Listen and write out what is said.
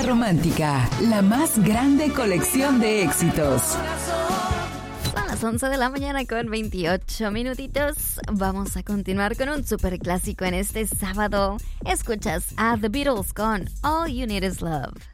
romántica, la más grande colección de éxitos. Son las 11 de la mañana con 28 minutitos. Vamos a continuar con un super clásico en este sábado. Escuchas a The Beatles con All You Need Is Love.